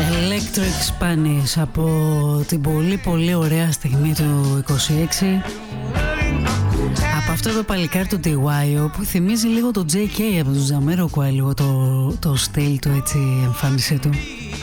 Electric Spanish από την πολύ πολύ ωραία στιγμή του 26, από αυτό το παλικάρι του DY που θυμίζει λίγο το JK από τον Jamiroquai, λίγο το στυλ του, έτσι, η εμφάνισή του.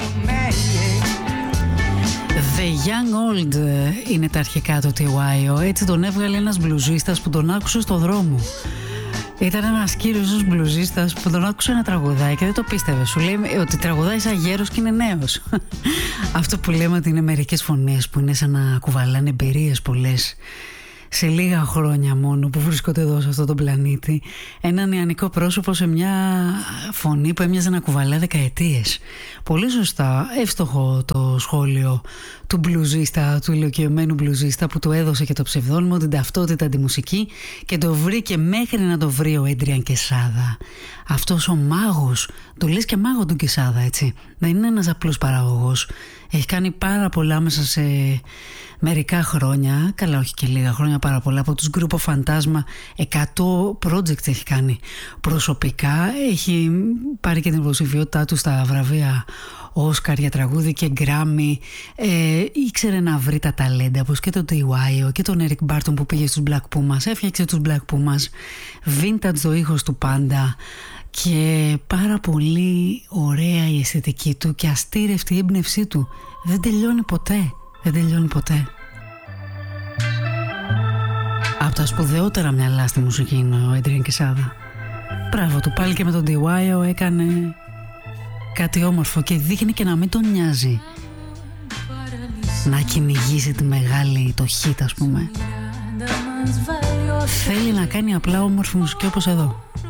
The Young Old είναι τα αρχικά του DY, έτσι τον έβγαλε ένας μπλουζίστας που τον άκουσε στο δρόμο. Ήταν ένας κύριος μπλουζίστας που τον άκουσε να τραγουδάει και δεν το πίστευε. Σου λέει ότι τραγουδάει σαν γέρος και είναι νέος. Αυτό που λέμε ότι είναι μερικές φωνές που είναι σαν να κουβαλάνε εμπειρίες πολλές σε λίγα χρόνια μόνο που βρίσκονται εδώ σε αυτόν τον πλανήτη. Ένα νεανικό πρόσωπο σε μια φωνή που έμοιαζε να κουβαλά δεκαετίες. Πολύ σωστά, εύστοχο το σχόλιο του μπλουζίστα, του ηλικιωμένου μπλουζίστα που του έδωσε και το ψευδόνυμο, την ταυτότητα, τη μουσική και το βρήκε μέχρι να το βρει ο Έντριαν Κεσάδα. Αυτός ο μάγος, το λες και μάγο του Κεσάδα, έτσι. Δεν είναι ένας απλός παραγωγός. Έχει κάνει πάρα πολλά μέσα σε μερικά χρόνια, καλά όχι και λίγα χρόνια, πάρα πολλά, από τους Γκρούπο Φαντάσμα. 100 projects έχει κάνει προσωπικά. Έχει πάρει και την υποψηφιότητά του στα βραβεία Όσκαρ για τραγούδι και Γκράμι. Ήξερε να βρει τα ταλέντα, όπως και τον DY και τον Eric Barton που πήγε στους Black Pumas, έφτιαξε τους Black Pumas, vintage το ήχος του πάντα και πάρα πολύ ωραία η αισθητική του και αστήρευτη η έμπνευσή του. Δεν τελειώνει ποτέ. Δεν τελειώνει ποτέ. Από τα σπουδαιότερα μυαλά στη μουσική είναι ο Έντριαν Κεσάδα. Μπράβο του, πάλι και με τον DY έκανε κάτι όμορφο και δείχνει και να μην τον νοιάζει να κυνηγήσει τη μεγάλη, το hit, ας πούμε. Θέλει να κάνει απλά όμορφη μουσική όπως εδώ.